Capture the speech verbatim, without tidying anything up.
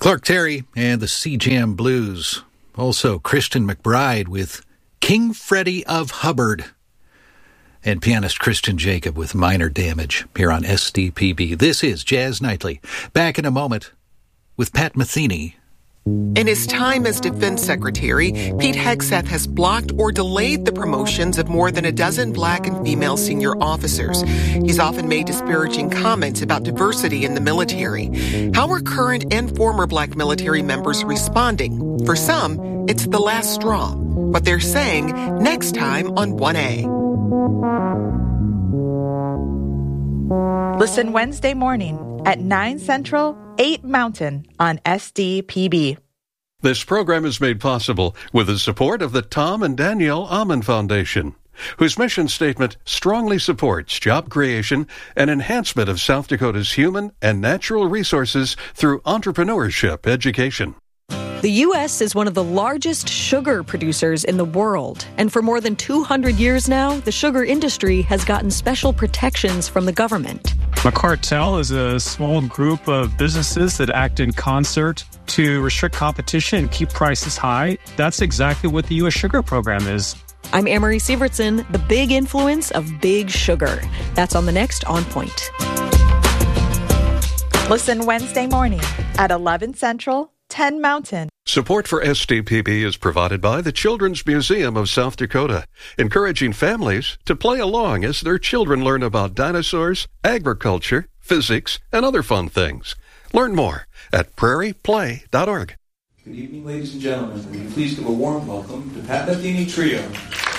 Clark Terry and the Sea-Jam Blues. Also, Christian McBride with King Freddie of Hubbard. And pianist Christian Jacob with Minor Damage here on S D P B. This is Jazz Nightly. Back in a moment with Pat Metheny. In his time as Defense Secretary, Pete Hegseth has blocked or delayed the promotions of more than a dozen black and female senior officers. He's often made disparaging comments about diversity in the military. How are current and former black military members responding? For some, it's the last straw. What they're saying next time on one A. Listen Wednesday morning at nine Central, eight Mountain on S D P B. This program is made possible with the support of the Tom and Danielle Amen Foundation, whose mission statement strongly supports job creation and enhancement of South Dakota's human and natural resources through entrepreneurship education. The U S is one of the largest sugar producers in the world, and for more than two hundred years now, the sugar industry has gotten special protections from the government. A cartel is a small group of businesses that act in concert to restrict competition and keep prices high. That's exactly what the U S Sugar Program is. I'm Amory Sievertson, the big influence of Big Sugar. That's on the next On Point. Listen Wednesday morning at eleven Central, ten Mountain. Support for S D P B is provided by the Children's Museum of South Dakota, encouraging families to play along as their children learn about dinosaurs, agriculture, physics, and other fun things. Learn more at prairie play dot org. Good evening, ladies and gentlemen. Will you please give a warm welcome to Pat Metheny Trio.